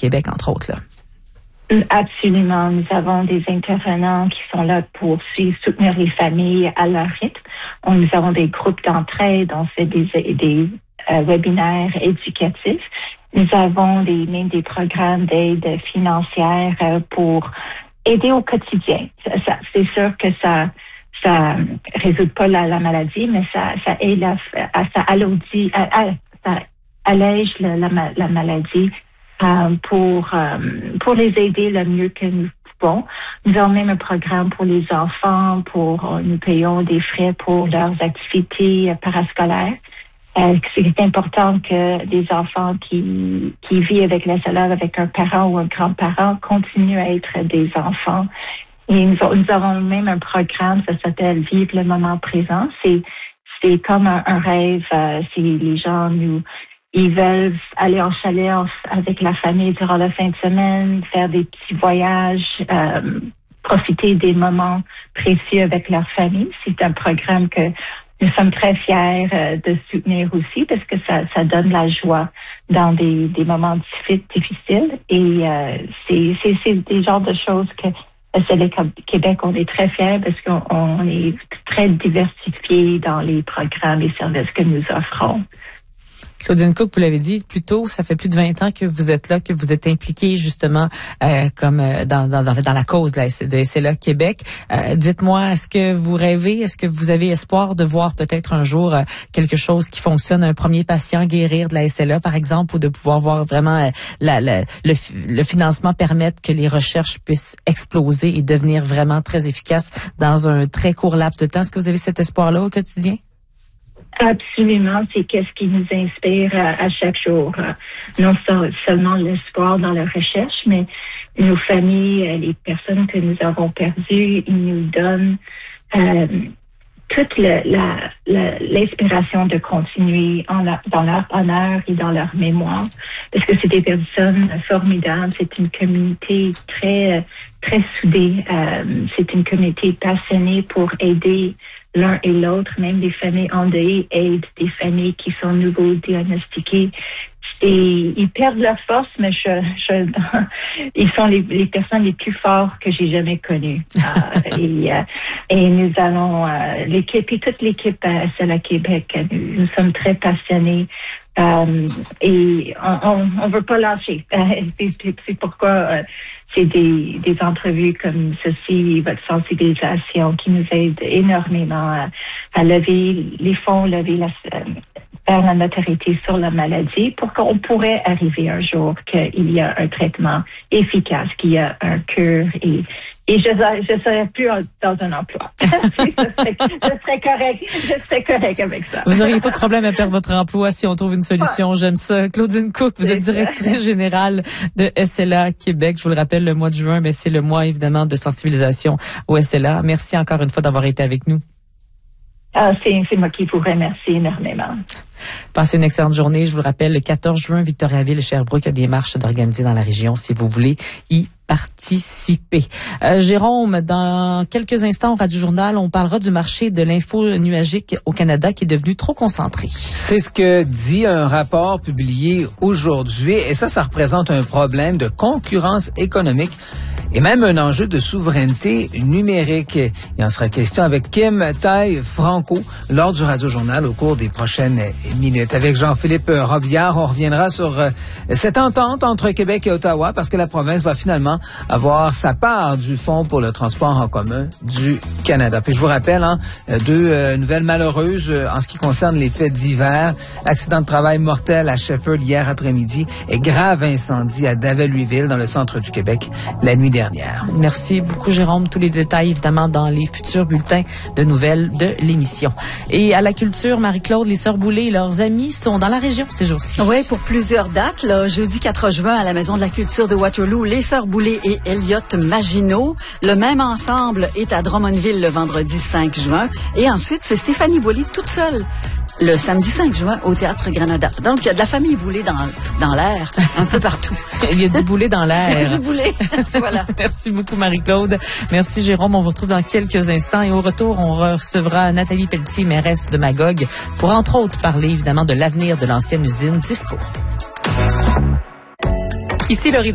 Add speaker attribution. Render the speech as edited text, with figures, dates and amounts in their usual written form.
Speaker 1: Québec, entre autres, là.
Speaker 2: Absolument. Nous avons des intervenants qui sont là pour soutenir les familles à leur rythme. Nous avons des groupes d'entraide, on fait des webinaires éducatifs. Nous avons même des programmes d'aide financière pour aider au quotidien. C'est sûr que ça résout pas la maladie, mais ça aide ça allège la maladie pour les aider le mieux que nous pouvons. Nous avons même un programme pour les enfants, nous payons des frais pour leurs activités parascolaires. C'est important que des enfants qui vivent avec la SLA, avec un parent ou un grand-parent, continuent à être des enfants. Et nous avons même un programme, ça s'appelle Vivre le moment présent. C'est comme un rêve. Les gens ils veulent aller en chalet avec la famille durant la fin de semaine, faire des petits voyages, profiter des moments précieux avec leur famille. C'est un programme que nous sommes très fiers de soutenir aussi parce que ça donne la joie dans des moments difficiles. Et c'est des genres de choses que le Québec, on est très fiers parce qu'on est très diversifié dans les programmes et services que nous offrons.
Speaker 1: Claudine Cook, vous l'avez dit plus tôt, ça fait plus de 20 ans que vous êtes là, que vous êtes impliquée justement comme dans la cause de SLA Québec. Dites-moi, est-ce que vous rêvez, est-ce que vous avez espoir de voir peut-être un jour quelque chose qui fonctionne, un premier patient guérir de la SLA par exemple, ou de pouvoir voir vraiment le financement permettre que les recherches puissent exploser et devenir vraiment très efficaces dans un très court laps de temps? Est-ce que vous avez cet espoir-là au quotidien?
Speaker 2: Absolument, c'est qu'est-ce qui nous inspire à chaque jour. Non seulement l'espoir dans la recherche, mais nos familles, les personnes que nous avons perdues, ils nous donnent toute l'inspiration de continuer dans leur honneur et dans leur mémoire, parce que c'est des personnes formidables. C'est une communauté très très soudée. C'est une communauté passionnée pour aider l'un et l'autre, même des familles endeuillées aident des familles qui sont nouveau diagnostiquées. Et ils perdent leur force, mais ils sont les personnes les plus fortes que j'ai jamais connues. Et nous allons, l'équipe et toute l'équipe à SLA Québec, nous sommes très passionnés. Et on veut pas lâcher. C'est pourquoi c'est des entrevues comme ceci, votre sensibilisation qui nous aide énormément à lever les fonds, faire la notoriété sur la maladie pour qu'on pourrait arriver un jour qu'il y a un traitement efficace, qu'il y a un cure et je serais plus dans un emploi. je serais correct avec ça.
Speaker 1: Vous n'auriez pas de problème à perdre votre emploi si on trouve une solution. Ouais. J'aime ça. Claudine Cook, vous êtes directrice générale de SLA Québec. Je vous le rappelle, le mois de juin, mais c'est le mois évidemment de sensibilisation au SLA. Merci encore une fois d'avoir été avec nous.
Speaker 2: C'est moi qui vous remercie énormément.
Speaker 1: Passez une excellente journée. Je vous le rappelle, le 14 juin, Victoriaville et Sherbrooke a des marches d'organiser dans la région si vous voulez y participer. Jérôme, dans quelques instants au Radio Journal, on parlera du marché de l'info nuagique au Canada qui est devenu trop concentré.
Speaker 3: C'est ce que dit un rapport publié aujourd'hui et ça représente un problème de concurrence économique et même un enjeu de souveraineté numérique. Il en sera question avec Kim Taille-Franco lors du Radio Journal au cours des prochaines minutes. Avec Jean-Philippe Robillard, on reviendra sur cette entente entre Québec et Ottawa parce que la province va finalement avoir sa part du Fonds pour le transport en commun du Canada. Puis je vous rappelle, deux nouvelles malheureuses en ce qui concerne les faits divers. Accident de travail mortel à Sheffield hier après-midi et grave incendie à Davel-Louisville dans le centre du Québec la nuit dernière.
Speaker 1: Merci beaucoup, Jérôme. Tous les détails, évidemment, dans les futurs bulletins de nouvelles de l'émission. Et à la culture, Marie-Claude, les Sœurs Boulay et leurs amis sont dans la région ces jours-ci.
Speaker 4: Oui, pour plusieurs dates. Là, jeudi 4 juin, à la Maison de la Culture de Waterloo, les Sœurs Boulay et Elliot Maginot. Le même ensemble est à Drummondville le vendredi 5 juin. Et ensuite, c'est Stéphanie Boulay toute seule le samedi 5 juin au Théâtre Granada. Donc, il y a de la famille Boulay dans l'air, un peu partout.
Speaker 1: Il y a du Boulay dans l'air.
Speaker 4: Il y a du Boulay, voilà.
Speaker 1: Merci beaucoup, Marie-Claude. Merci, Jérôme. On vous retrouve dans quelques instants. Et au retour, on recevra Nathalie Pelletier, mairesse de Magog, pour entre autres parler, évidemment, de l'avenir de l'ancienne usine d'IFCO. Ici, Laurie